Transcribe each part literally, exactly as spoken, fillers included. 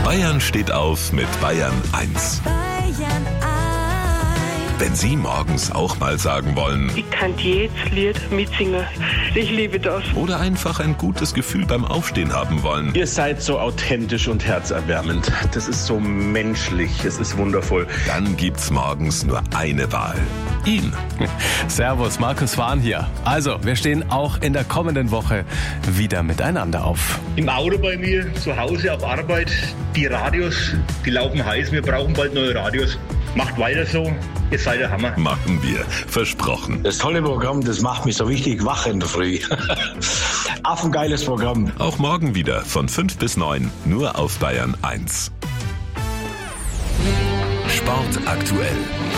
Bayern steht auf mit Bayern eins. Bayern eins. Wenn Sie morgens auch mal sagen wollen Ich kann jedes Lied mitsingen. Ich liebe das. oder einfach ein gutes Gefühl beim Aufstehen haben wollen, Ihr seid so authentisch und herzerwärmend. Das ist so menschlich. Es ist wundervoll. dann gibt's morgens nur eine Wahl. Ihn. Servus, Markus Fahn hier. Also, wir stehen auch in der kommenden Woche wieder miteinander auf. Im Auto bei mir, zu Hause, auf Arbeit. Die Radios, die laufen heiß. Wir brauchen bald neue Radios. Macht weiter so. Ihr seid der Hammer. Machen wir. Versprochen. Das tolle Programm, das macht mich so richtig wach in der Früh. Affengeiles Programm. Auch morgen wieder von fünf bis neun, nur auf Bayern eins. Sport aktuell.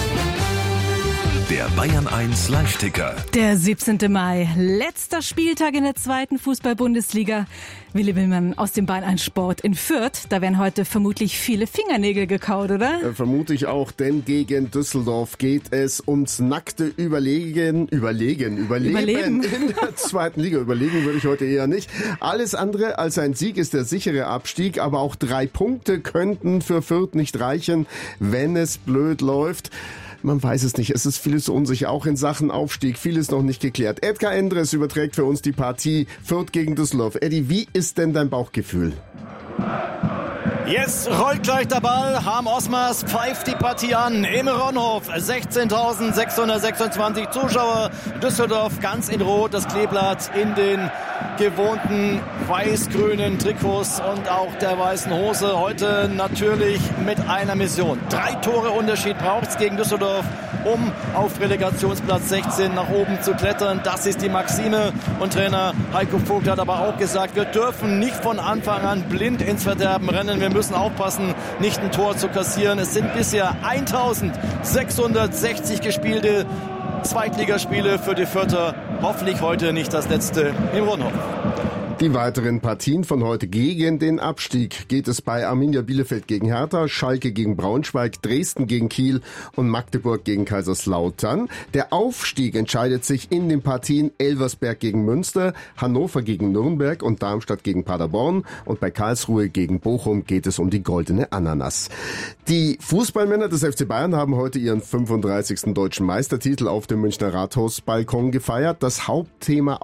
Der Bayern eins Live-Ticker. Der siebzehnte Mai, letzter Spieltag in der zweiten Fußball-Bundesliga. Willi Willmann aus dem Bayern eins Sport in Fürth. Da werden heute vermutlich viele Fingernägel gekaut, oder? Äh, vermute ich auch, denn gegen Düsseldorf geht es ums nackte Überlegen, Überlegen, Überleben, Überleben. in der zweiten Liga. Überlegen würde ich heute eher nicht. Alles andere als ein Sieg ist der sichere Abstieg, aber auch drei Punkte könnten für Fürth nicht reichen, wenn es blöd läuft. Man weiß es nicht. Es ist vieles unsicher, auch in Sachen Aufstieg. Vieles noch nicht geklärt. Edgar Endres überträgt für uns die Partie Fürth gegen Düsseldorf. Eddie, wie ist denn dein Bauchgefühl? Jetzt rollt gleich der Ball. Harm Osmers pfeift die Partie an im Ronhof. sechzehntausendsechshundertsechsundzwanzig Zuschauer. Düsseldorf ganz in Rot. Das Kleeblatt in den gewohnten weiß-grünen Trikots und auch der weißen Hose. Heute natürlich mit einer Mission. Drei Tore Unterschied braucht es gegen Düsseldorf, um auf Relegationsplatz sechzehn nach oben zu klettern. Das ist die Maxime. Und Trainer Heiko Vogt hat aber auch gesagt, wir dürfen nicht von Anfang an blind ins Verderben rennen. Wir müssen aufpassen, nicht ein Tor zu kassieren. Es sind bisher eintausendsechshundertsechzig gespielte Zweitligaspiele für die Fürther. Hoffentlich heute nicht das letzte im Rundhof. Die weiteren Partien von heute gegen den Abstieg geht es bei Arminia Bielefeld gegen Hertha, Schalke gegen Braunschweig, Dresden gegen Kiel und Magdeburg gegen Kaiserslautern. Der Aufstieg entscheidet sich in den Partien Elversberg gegen Münster, Hannover gegen Nürnberg und Darmstadt gegen Paderborn. Und bei Karlsruhe gegen Bochum geht es um die goldene Ananas. Die Fußballmänner des F C Bayern haben heute ihren fünfunddreißigsten deutschen Meistertitel auf dem Münchner Rathausbalkon gefeiert. Das Hauptthema